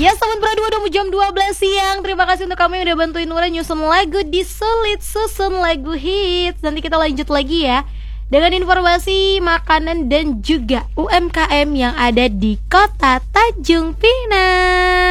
Ya Sobat Berdua udah mau jam 12 siang. Terima kasih untuk kamu yang udah bantuin Nura nyusun lagu di Sulit Susun Lagu Hits. Nanti kita lanjut lagi ya dengan informasi makanan dan juga UMKM yang ada di Kota Tanjung Pinang.